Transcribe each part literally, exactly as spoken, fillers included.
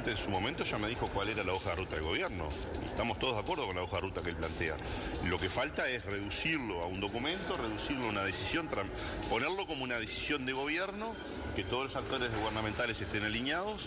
presidente en su momento ya me dijo cuál era la hoja de ruta del gobierno. Y estamos todos de acuerdo con la hoja de ruta que él plantea. Lo que falta es reducirlo a un documento, reducirlo a una decisión, ponerlo como una decisión de gobierno, que todos los actores gubernamentales estén alineados.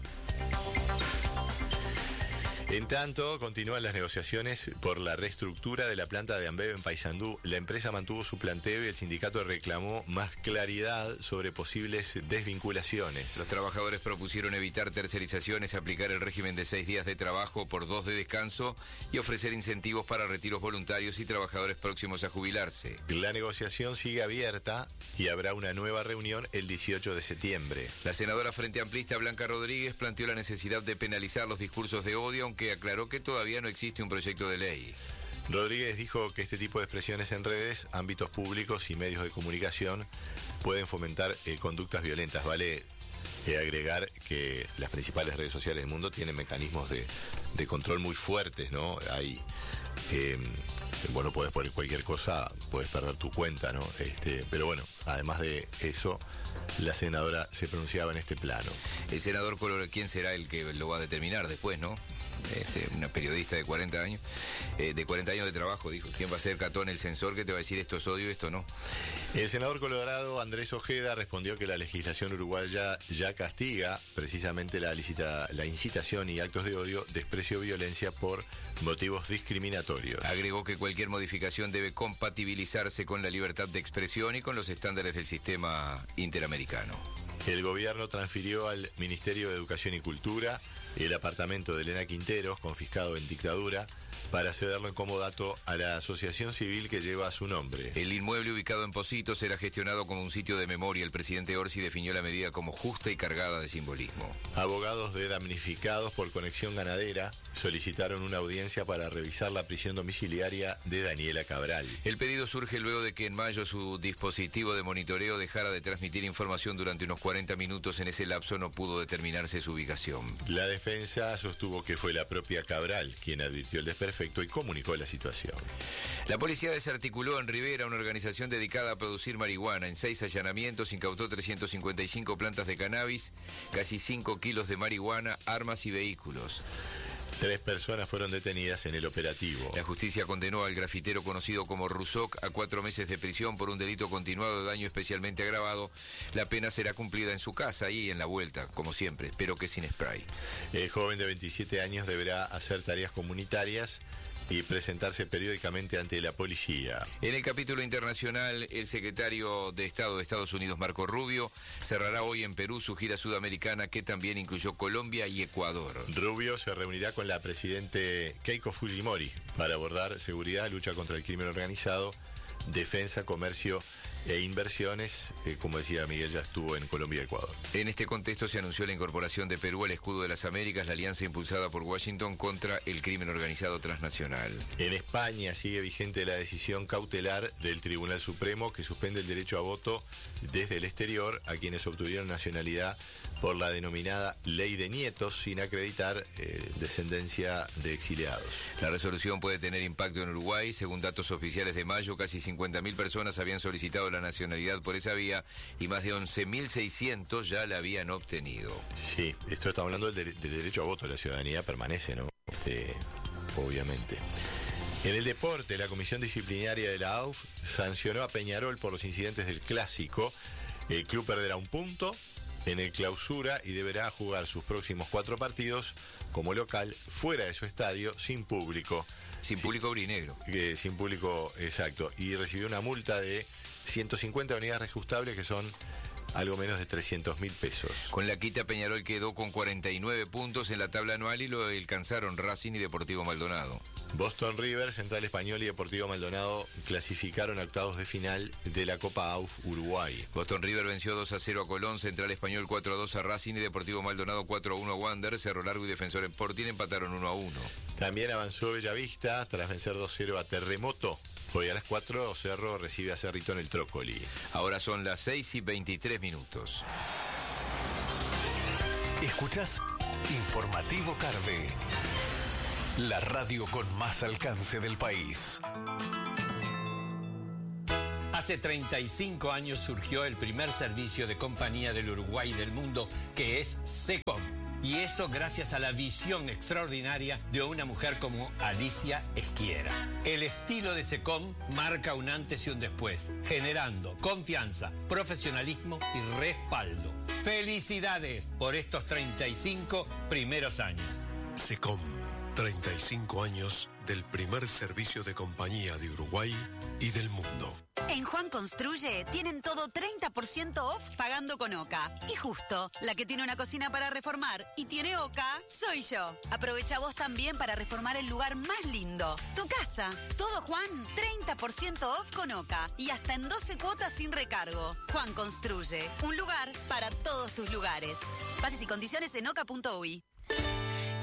En tanto, continúan las negociaciones por la reestructura de la planta de Ambev en Paysandú. La empresa mantuvo su planteo y el sindicato reclamó más claridad sobre posibles desvinculaciones. Los trabajadores propusieron evitar tercerizaciones, aplicar el régimen de seis días de trabajo por dos de descanso y ofrecer incentivos para retiros voluntarios y trabajadores próximos a jubilarse. La negociación sigue abierta y habrá una nueva reunión el dieciocho de septiembre. La senadora Frente Amplista Blanca Rodríguez planteó la necesidad de penalizar los discursos de odio, aunque aclaró que todavía no existe un proyecto de ley. Rodríguez dijo que este tipo de expresiones en redes, ámbitos públicos y medios de comunicación pueden fomentar eh, conductas violentas. Vale eh, agregar que las principales redes sociales del mundo tienen mecanismos de, de control muy fuertes, ¿no? Hay, eh, bueno, puedes poner cualquier cosa, puedes perder tu cuenta, ¿no? Este, pero bueno, además de eso, la senadora se pronunciaba en este plano. El senador Color, ¿quién será el que lo va a determinar después, no? Este, una periodista de cuarenta años, eh, de cuarenta años de trabajo, dijo. ¿Quién va a ser Catón, el censor, que te va a decir esto es odio, esto no? El senador colorado Andrés Ojeda respondió que la legislación uruguaya ya castiga precisamente la, licita, la incitación y actos de odio, desprecio o violencia por motivos discriminatorios. Agregó que cualquier modificación debe compatibilizarse con la libertad de expresión y con los estándares del sistema interamericano. El gobierno transfirió al Ministerio de Educación y Cultura el apartamento de Elena Quinteros, confiscado en dictadura, para cederlo en comodato a la asociación civil que lleva su nombre. El inmueble ubicado en Positos será gestionado como un sitio de memoria. El presidente Orsi definió la medida como justa y cargada de simbolismo. Abogados de damnificados por conexión ganadera solicitaron una audiencia para revisar la prisión domiciliaria de Daniela Cabral. El pedido surge luego de que en mayo su dispositivo de monitoreo dejara de transmitir información durante unos cuarenta minutos. En ese lapso no pudo determinarse su ubicación. La defensa sostuvo que fue la propia Cabral quien advirtió el desperfecto y comunicó la situación. La policía desarticuló en Rivera una organización dedicada a producir marihuana. En seis allanamientos incautó trescientas cincuenta y cinco plantas de cannabis, casi cinco kilos de marihuana, armas y vehículos. Tres personas fueron detenidas en el operativo. La justicia condenó al grafitero conocido como Rusoc a cuatro meses de prisión por un delito continuado de daño especialmente agravado. La pena será cumplida en su casa y en la vuelta, como siempre, pero que sin spray. El joven de veintisiete años deberá hacer tareas comunitarias y presentarse periódicamente ante la policía. En el capítulo internacional, el secretario de Estado de Estados Unidos, Marco Rubio, cerrará hoy en Perú su gira sudamericana, que también incluyó Colombia y Ecuador. Rubio se reunirá con la presidente Keiko Fujimori para abordar seguridad, lucha contra el crimen organizado, defensa, comercio e inversiones. Eh, como decía Miguel, ya estuvo en Colombia y Ecuador. En este contexto se anunció la incorporación de Perú al escudo de las Américas, la alianza impulsada por Washington contra el crimen organizado transnacional. En España sigue vigente la decisión cautelar del Tribunal Supremo que suspende el derecho a voto desde el exterior a quienes obtuvieron nacionalidad por la denominada Ley de Nietos sin acreditar eh, descendencia de exiliados. La resolución puede tener impacto en Uruguay. Según datos oficiales de mayo, casi cincuenta mil personas habían solicitado la nacionalidad por esa vía y más de once mil seiscientos ya la habían obtenido. Sí, esto está hablando del, de, del derecho a voto. La ciudadanía permanece, ¿no? Este, obviamente. En el deporte, la Comisión Disciplinaria de la A U F sancionó a Peñarol por los incidentes del Clásico. El club perderá un punto en el Clausura y deberá jugar sus próximos cuatro partidos como local fuera de su estadio sin público. Sin público aurinegro. Eh, sin público, exacto. Y recibió una multa de ciento cincuenta unidades reajustables, que son algo menos de trescientos mil pesos. Con la quita, Peñarol quedó con cuarenta y nueve puntos en la tabla anual y lo alcanzaron Racing y Deportivo Maldonado. Boston River, Central Español y Deportivo Maldonado clasificaron a octavos de final de la Copa A U F Uruguay. Boston River venció dos a cero a Colón, Central Español cuatro a dos a Racing y Deportivo Maldonado cuatro a uno a Wander. Cerro Largo y Defensor Sporting empataron uno a uno. También avanzó Bellavista tras vencer dos a cero a Terremoto. Hoy a las cuatro, Cerro recibe a Cerrito en el Trócoli. Ahora son las seis y veintitrés minutos. Escuchás Informativo Carve, la radio con más alcance del país. Hace treinta y cinco años surgió el primer servicio de compañía del Uruguay y del mundo, que es SECOM. Y eso gracias a la visión extraordinaria de una mujer como Alicia Esquiera. El estilo de SECOM marca un antes y un después, generando confianza, profesionalismo y respaldo. ¡Felicidades por estos treinta y cinco primeros años! SECOM, treinta y cinco años del primer servicio de compañía de Uruguay y del mundo. En Juan Construye tienen todo treinta por ciento off pagando con Oca. Y justo, la que tiene una cocina para reformar y tiene Oca, soy yo. Aprovecha vos también para reformar el lugar más lindo, tu casa. Todo Juan, treinta por ciento off con Oca y hasta en doce cuotas sin recargo. Juan Construye, un lugar para todos tus lugares. Bases y condiciones en oca punto uy.